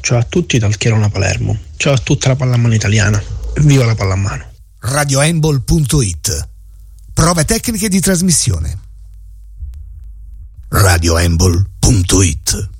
Ciao a tutti dal Chierona Palermo. Ciao a tutta la pallamano italiana. Viva la pallamano. RadioEmbol.it. Prove tecniche di trasmissione. RadioEmbol.it.